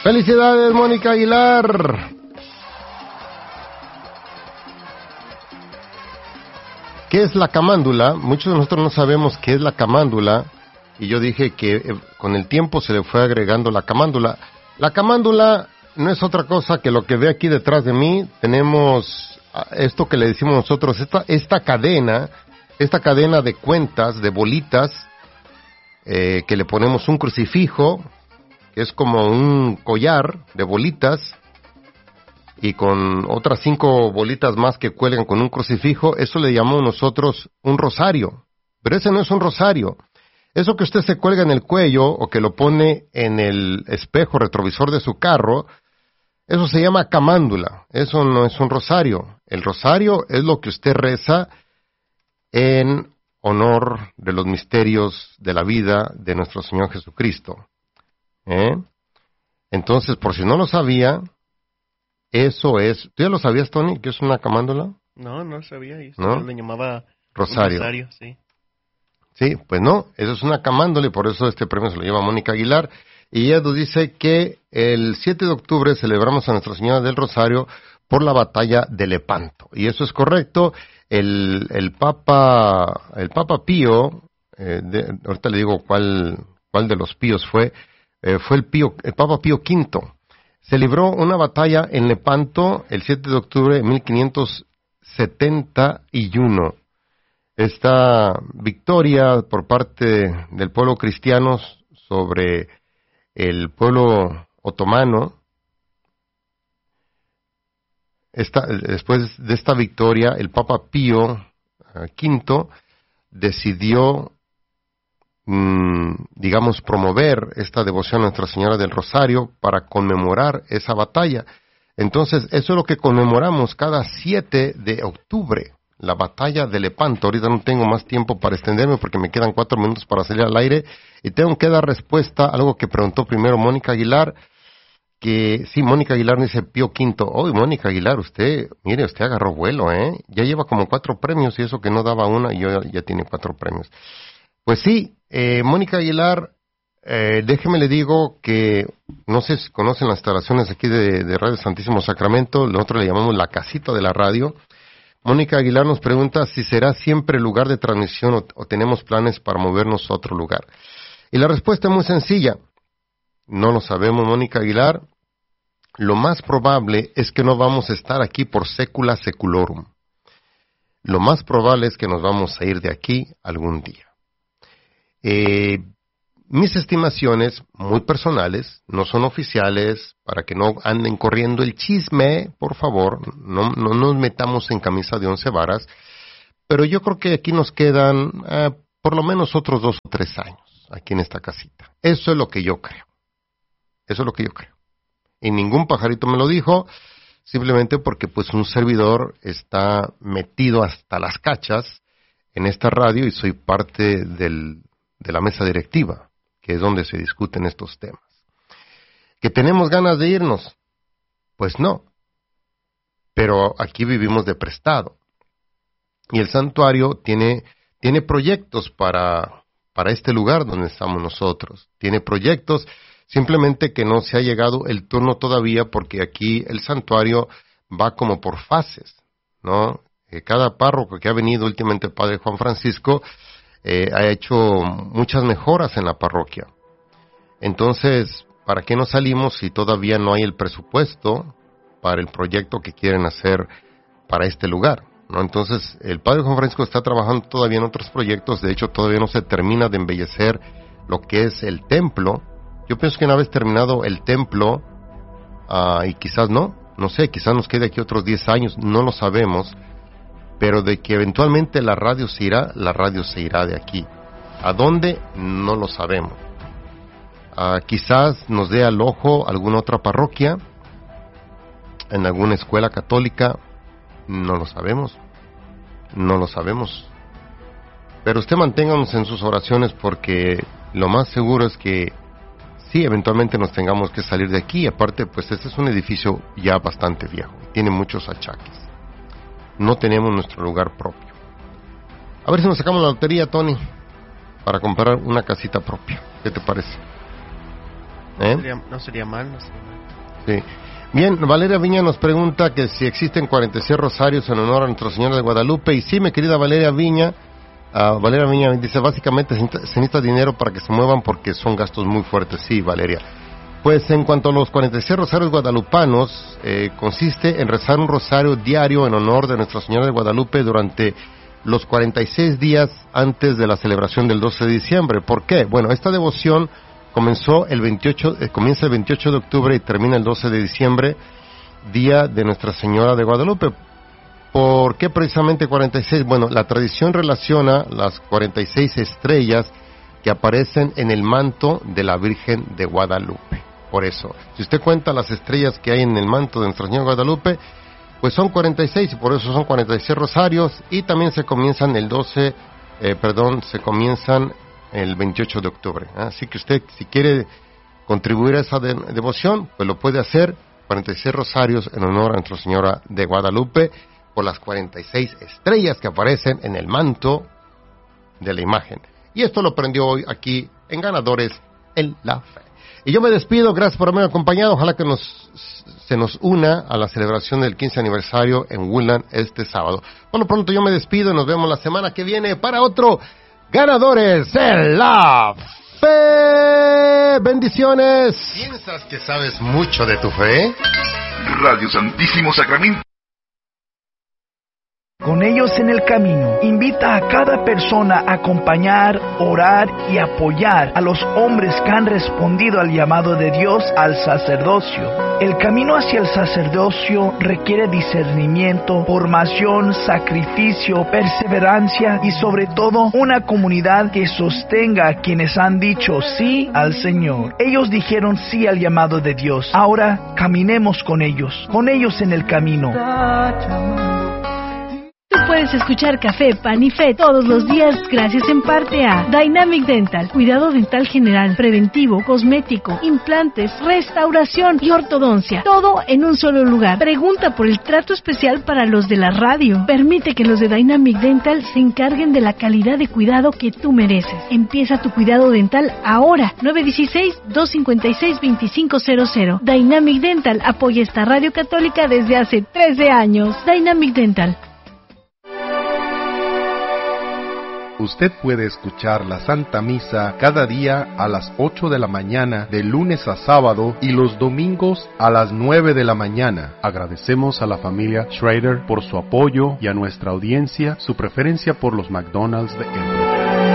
¡Felicidades, Mónica Aguilar! ¿Qué es la camándula? Muchos de nosotros no sabemos qué es la camándula, y yo dije que con el tiempo se le fue agregando la camándula. La camándula no es otra cosa que lo que ve aquí detrás de mí. Tenemos esto que le decimos nosotros, esta cadena de cuentas, de bolitas, que le ponemos un crucifijo, que es como un collar de bolitas, y con otras 5 bolitas más que cuelgan con un crucifijo. Eso le llamamos nosotros un rosario, pero ese no es un rosario. Eso que usted se cuelga en el cuello o que lo pone en el espejo retrovisor de su carro, eso se llama camándula. Eso no es un rosario. El rosario es lo que usted reza en honor de los misterios de la vida de nuestro Señor Jesucristo. Entonces, por si no lo sabía, eso es. ¿Tú ya lo sabías, Tony, que es una camándula? No, no sabía. ¿No? Le llamaba rosario. Rosario, sí. Sí, pues no, eso es una camándula, y por eso este premio se lo lleva Mónica Aguilar. Y ella nos dice que el 7 de octubre celebramos a Nuestra Señora del Rosario por la batalla de Lepanto. Y eso es correcto. El Papa Pío, ahorita le digo cuál de los Píos fue el Papa Pío V. Se libró una batalla en Lepanto el 7 de octubre de 1571. Esta victoria por parte del pueblo cristiano sobre el pueblo otomano, después de esta victoria, el Papa Pío V decidió, promover esta devoción a Nuestra Señora del Rosario para conmemorar esa batalla. Entonces, eso es lo que conmemoramos cada 7 de octubre, la batalla de Lepanto. Ahorita no tengo más tiempo para extenderme porque me quedan 4 minutos para salir al aire y tengo que dar respuesta a algo que preguntó primero Mónica Aguilar, que sí, Mónica Aguilar dice Pío V. Hoy, Mónica Aguilar, usted agarró vuelo, ya lleva como 4 premios, y eso que no daba una, y ya tiene 4 premios. Pues sí, Mónica Aguilar, déjeme le digo que, no sé si conocen las instalaciones aquí de Radio Santísimo Sacramento, nosotros le llamamos la casita de la radio. Mónica Aguilar nos pregunta si será siempre el lugar de transmisión o tenemos planes para movernos a otro lugar. Y la respuesta es muy sencilla. No lo sabemos, Mónica Aguilar. Lo más probable es que no vamos a estar aquí por secula seculorum. Lo más probable es que nos vamos a ir de aquí algún día. Mis estimaciones muy personales, no son oficiales, para que no anden corriendo el chisme, por favor, no nos metamos en camisa de 11 varas, pero yo creo que aquí nos quedan por lo menos otros 2 o 3 años, aquí en esta casita. Eso es lo que yo creo. Y ningún pajarito me lo dijo, simplemente porque pues un servidor está metido hasta las cachas en esta radio y soy parte de la mesa directiva, que es donde se discuten estos temas. ¿Que tenemos ganas de irnos? Pues no. Pero aquí vivimos de prestado. Y el santuario tiene proyectos para este lugar donde estamos nosotros. Tiene proyectos, simplemente que no se ha llegado el turno todavía, porque aquí el santuario va como por fases, ¿no? Cada párroco que ha venido últimamente, el padre Juan Francisco, ha hecho muchas mejoras en la parroquia. Entonces, ¿para qué nos salimos si todavía no hay el presupuesto para el proyecto que quieren hacer para este lugar, ¿no? Entonces, el padre Juan Francisco está trabajando todavía en otros proyectos. De hecho, todavía no se termina de embellecer lo que es el templo. Yo pienso que una vez terminado el templo, y quizás no sé, quizás nos quede aquí otros 10 años, no lo sabemos, pero de que eventualmente la radio se irá de aquí. ¿A dónde? No lo sabemos. Quizás nos dé al ojo alguna otra parroquia, en alguna escuela católica, no lo sabemos. Pero usted manténganos en sus oraciones, porque lo más seguro es que sí, eventualmente nos tengamos que salir de aquí. Aparte, pues este es un edificio ya bastante viejo, tiene muchos achaques. No tenemos nuestro lugar propio. A ver si nos sacamos la lotería, Tony, para comprar una casita propia. ¿Qué te parece? No sería mal. Sí. Bien, Valeria Viña nos pregunta que si existen 46 rosarios en honor a Nuestra Señora de Guadalupe. Y sí, mi querida Valeria Viña dice, básicamente se necesita dinero para que se muevan porque son gastos muy fuertes. Sí, Valeria. Pues en cuanto a los 46 rosarios guadalupanos, consiste en rezar un rosario diario en honor de Nuestra Señora de Guadalupe durante los 46 días antes de la celebración del 12 de diciembre. ¿Por qué? Bueno, esta devoción comienza el 28 de octubre y termina el 12 de diciembre, día de Nuestra Señora de Guadalupe. ¿Por qué precisamente 46? Bueno, la tradición relaciona las 46 estrellas que aparecen en el manto de la Virgen de Guadalupe. Por eso, si usted cuenta las estrellas que hay en el manto de Nuestra Señora de Guadalupe, pues son 46 y por eso son 46 rosarios, y también se comienzan el 28 de octubre. Así que usted, si quiere contribuir a esa devoción, pues lo puede hacer, 46 rosarios en honor a Nuestra Señora de Guadalupe, por las 46 estrellas que aparecen en el manto de la imagen. Y esto lo aprendió hoy aquí en Ganadores en la Fe. Y yo me despido, gracias por haberme acompañado. Ojalá que se nos una a la celebración del 15 aniversario en Woodland este sábado. Por lo pronto yo me despido y nos vemos la semana que viene para otro Ganadores en la Fe. Bendiciones. ¿Piensas que sabes mucho de tu fe? Radio Santísimo Sacramento. Con ellos en el camino, invita a cada persona a acompañar, orar y apoyar a los hombres que han respondido al llamado de Dios al sacerdocio. El camino hacia el sacerdocio requiere discernimiento, formación, sacrificio, perseverancia y sobre todo una comunidad que sostenga a quienes han dicho sí al Señor. Ellos dijeron sí al llamado de Dios. Ahora caminemos con ellos en el camino. Tú puedes escuchar Café, Pan y Fe todos los días gracias en parte a Dynamic Dental, cuidado dental general, preventivo, cosmético, implantes, restauración y ortodoncia. Todo en un solo lugar. Pregunta por el trato especial para los de la radio. Permite que los de Dynamic Dental se encarguen de la calidad de cuidado que tú mereces. Empieza tu cuidado dental ahora. 916-256-2500. Dynamic Dental apoya esta radio católica desde hace 13 años. Dynamic Dental. Usted puede escuchar la Santa Misa cada día a las 8 de la mañana, de lunes a sábado, y los domingos a las 9 de la mañana. Agradecemos a la familia Schrader por su apoyo y a nuestra audiencia su preferencia por los McDonald's de Embry.